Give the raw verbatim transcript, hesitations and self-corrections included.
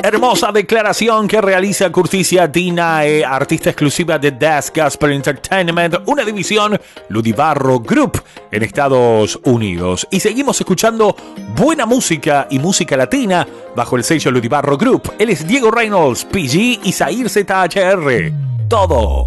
Hermosa declaración que realiza Curticia Dinae, artista exclusiva de Das Gospel Entertainment, una división Ludibarro Group en Estados Unidos. Y seguimos escuchando buena música y música latina bajo el sello Ludibarro Group. Él es Diego Reynolds, P G y Zahir Z H R. Todo